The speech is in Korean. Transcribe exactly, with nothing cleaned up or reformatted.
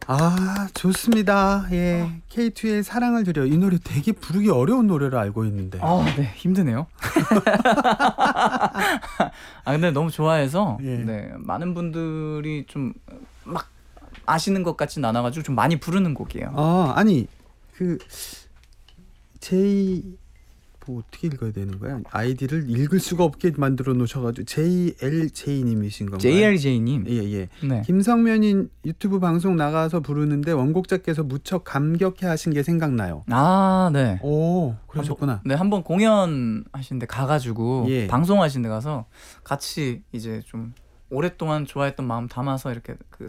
아, 좋습니다. 예. 케이투의 사랑을 드려. 이 노래 되게 부르기 어려운 노래로 알고 있는데. 아, 네, 힘드네요. 아, 근데 너무 좋아해서 예. 네, 많은 분들이 좀 막 아시는 것 같진 않아가지고 좀 많이 부르는 곡이에요. 아, 아니 그 제이 뭐 어떻게 읽어야 되는 거야? 아이디를 읽을 수가 없게 만들어 놓으셔가지고 제이엘제이님이신 건가요? 제이알제이님. 예예. 네. 김성면이 유튜브 방송 나가서 부르는데 원곡자께서 무척 감격해하신 게 생각나요. 아, 네. 오, 그러셨구나. 네, 한번 공연하신데 가가지고 예. 방송하신데 가서 같이 이제 좀 오랫동안 좋아했던 마음 담아서 이렇게 그